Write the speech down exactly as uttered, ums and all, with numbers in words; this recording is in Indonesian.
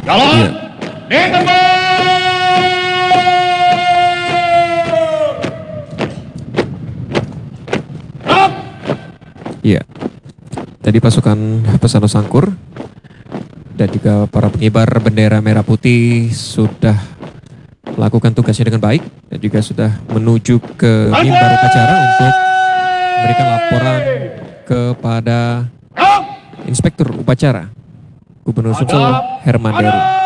Jalan. Ditembak. Iya. Tadi pasukan Pesano Sangkur dan juga para pengibar bendera merah putih sudah melakukan tugasnya dengan baik dan juga sudah menuju ke mimbar upacara untuk memberikan laporan kepada Inspektur Upacara Gubernur Sumsel Herman Deru.